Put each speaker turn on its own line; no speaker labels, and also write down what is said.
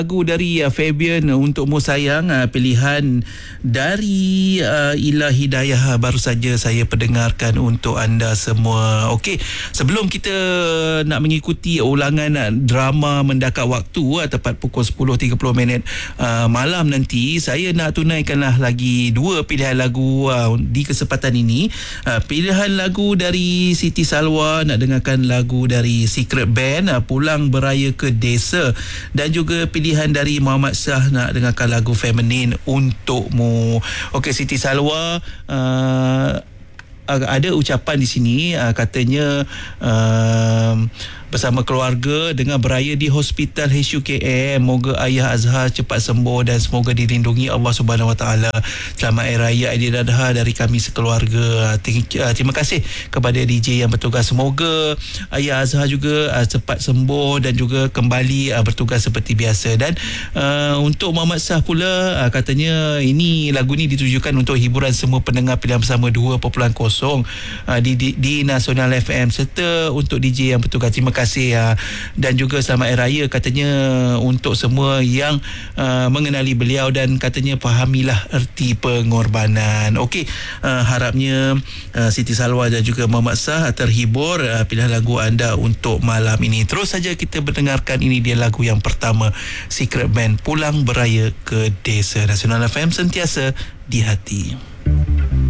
Lagu dari Fabian untuk Mu Sayang, pilihan dari Ila Hidayah baru saja saya perdengarkan untuk anda semua. Okey, sebelum kita nak mengikuti ulangan drama Mendakat Waktu tepat pukul 10.30 malam nanti, saya nak tunaikanlah lagi dua pilihan lagu di kesempatan ini. Pilihan lagu dari Siti Salwa, nak dengarkan lagu dari Secret Band Pulang Beraya ke Desa, dan juga pilihan dari Muhammad Shah, nak dengarkan lagu Feminin Untukmu. Okey, Siti Salwa ada ucapan di sini, katanya bersama keluarga dengan beraya di Hospital HUKM. Moga ayah Azhar cepat sembuh dan semoga dilindungi Allah Subhanahu Wa Taala. Selamat Hari Raya Aidiladha dari kami sekeluarga. Terima kasih kepada DJ yang bertugas. Semoga ayah Azhar juga cepat sembuh dan juga kembali bertugas seperti biasa. Dan untuk Muhammad Shah pula, katanya ini lagu ni ditujukan untuk hiburan semua pendengar pilihan bersama 2.0 di Nasional FM serta untuk DJ yang bertugas. Terima kasih dan juga selamat Hari Raya katanya untuk semua yang mengenali beliau dan katanya fahamilah erti pengorbanan. Okey, harapnya Siti Salwa dan juga Muhammad Shah terhibur pilihan lagu anda untuk malam ini. Terus saja kita mendengarkan, ini dia lagu yang pertama, Secret Band, Pulang Beraya ke Desa. Nasional FM, sentiasa di hati.